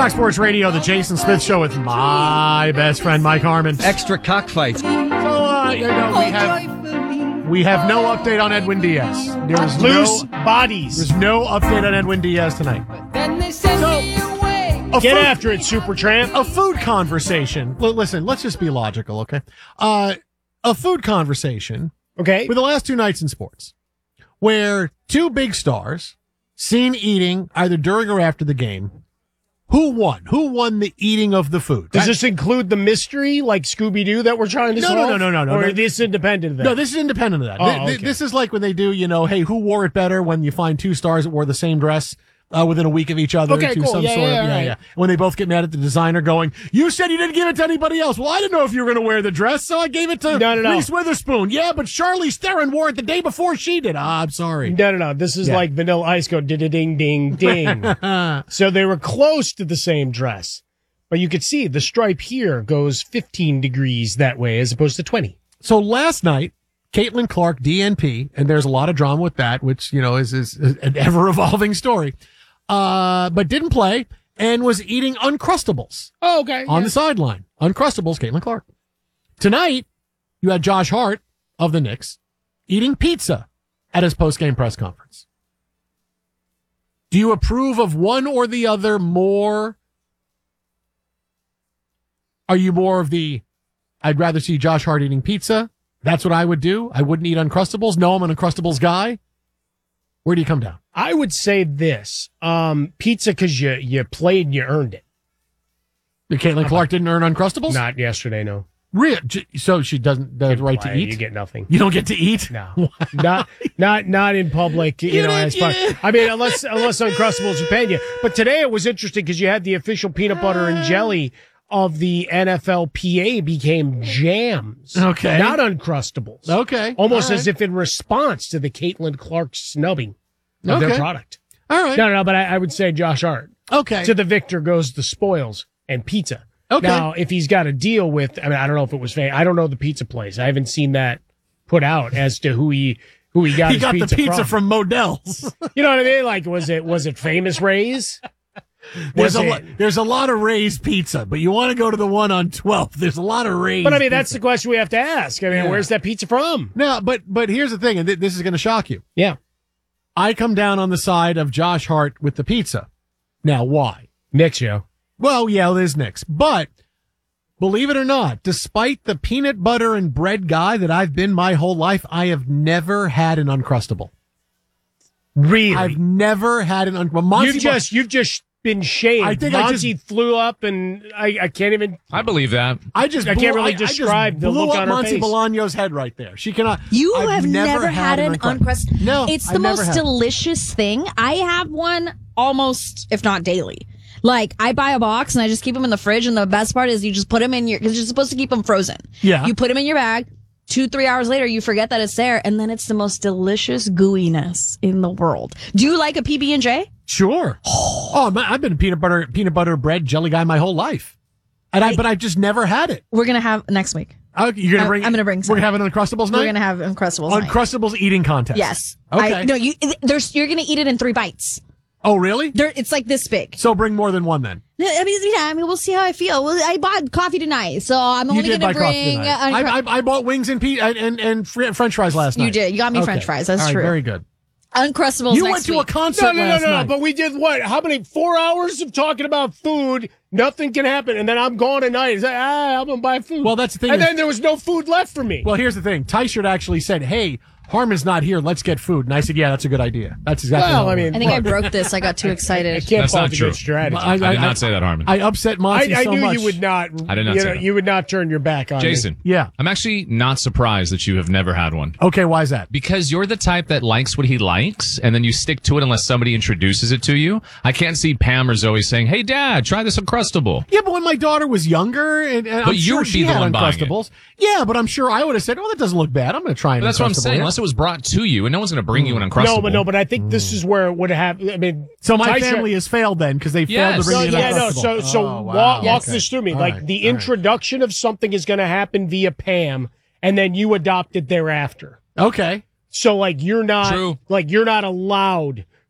Fox Sports Radio, the Jason Smith Show with my best friend, Mike Harmon. Extra cockfights. So, we have no update on Edwin Diaz. There's Loose bodies. There's no update on Edwin Diaz tonight. Get after it, Supertramp. A food conversation. Listen, let's just be logical, okay? A food conversation. Okay. With the last two nights in sports, where two big stars seen eating either during or after the game. Who won? Who won the eating of the food? Does this include the mystery like Scooby-Doo that we're trying to solve? No. Or is this independent of that? No, this is independent of that. Okay. This is like when they do, hey, who wore it better when you find two stars that wore the same dress within a week of each other. Okay, cool. Yeah. When they both get mad at the designer going, you said you didn't give it to anybody else. Well, I didn't know if you were going to wear the dress, so I gave it to Reese Witherspoon. Yeah, but Charlize Theron wore it the day before she did. I'm sorry. No. This is like Vanilla Ice go ding. So they were close to the same dress. But you could see the stripe here goes 15 degrees that way as opposed to 20. So last night, Caitlin Clark, DNP, and there's a lot of drama with that, which, is an ever-evolving story, but didn't play and was eating Uncrustables. Oh, okay. On the sideline. Uncrustables, Caitlin Clark. Tonight, you had Josh Hart of the Knicks eating pizza at his post-game press conference. Do you approve of one or the other more? Are you more of the, I'd rather see Josh Hart eating pizza? That's what I would do. I wouldn't eat Uncrustables. No, I'm an Uncrustables guy. Where do you come down? I would say this. Pizza because you played and you earned it. Caitlin Clark didn't earn Uncrustables? Not yesterday, no. Really? So she doesn't have the right to eat? You get nothing. You don't get to eat? No. not in public, as far. I mean, unless Uncrustables are paying you. But today it was interesting because you had the official peanut butter and jelly of the NFLPA became jams. Okay. Not Uncrustables. Okay. Almost as if in response to the Caitlin Clark snubbing of their product. All right. No, but I would say Josh Hart. Okay. To the victor goes the spoils and pizza. Okay. Now, if he's got a deal with, I don't know if it was I don't know the pizza place. I haven't seen that put out as to who he got. He got the pizza from Modell's. You know what I mean? Like, was it Famous Ray's? There's a lot of Ray's pizza, but you want to go to the one on 12th. There's a lot of Ray's. But that's the question we have to ask. Where's that pizza from? No, but here's the thing, and this is going to shock you. Yeah. I come down on the side of Josh Hart with the pizza. Now, why? Knicks, yo. Well, yeah, it is Knicks. But believe it or not, despite the peanut butter and bread guy that I've been my whole life, I have never had an Uncrustable. Really? I've never had an Uncrustable. You've just been shamed. I think Monty flew up, and I can't even. I believe that. I can't really describe the look on her Monty face. Bolaño's head right there. She cannot. You have never had an Uncrustable. No, it's the most delicious thing. I have one almost, if not daily. Like, I buy a box and I just keep them in the fridge, and the best part is you just put them in because you're supposed to keep them frozen. Yeah. You put them in your bag. 2-3 hours later, you forget that it's there, and then it's the most delicious gooiness in the world. Do you like a PB&J? Sure. Oh, I've been a peanut butter bread jelly guy my whole life, but I've just never had it. We're gonna have next week. You're gonna bring. I'm gonna bring some. We're gonna have an Uncrustables night. We're gonna have Uncrustables. Uncrustables eating contest. Yes. Okay. You're gonna eat it in 3 bites. Oh, really? It's like this big. So bring more than one then. We'll see how I feel. Well, I bought coffee tonight, so I'm only going to bring. I bought wings and French fries last night. You did. You got me French fries. That's true. Very good. Uncrustables. You went to a concert last night. But we did what? How many 4 hours of talking about food? Nothing can happen, and then I'm gone tonight. It's like, I'm gonna buy food. Well, that's the thing. And then there was no food left for me. Well, here's the thing. Tyshirt actually said, "Hey, Harmon's not here. Let's get food." And I said, "Yeah, that's a good idea." That's exactly. Well, I think I broke this. I got too excited. That's not true. Strategy. I did not say that, Harmon. I upset Monty I so knew much. you would not. I did not say that. You would not turn your back on Jason. me. Yeah. I'm actually not surprised that you have never had one. Okay, why is that? Because you're the type that likes what he likes, and then you stick to it unless somebody introduces it to you. I can't see Pam or Zoe saying, "Hey, Dad, try this Uncrustable." Yeah, but when my daughter was younger, and I'm you sure would she be the had one buying Uncrustables. Yeah, but I'm sure I would have said, "Oh, that doesn't look bad. I'm going to try it." But that's what I'm saying. Unless it was brought to you, and no one's going to bring you an Uncrustable. No, but I think this is where it would have. I mean, so my family has failed then because they failed to bring me an Uncrustable. So walk this through me. Like the introduction of something is going to happen via Pam, and then you adopt it thereafter. Okay. So you're not allowed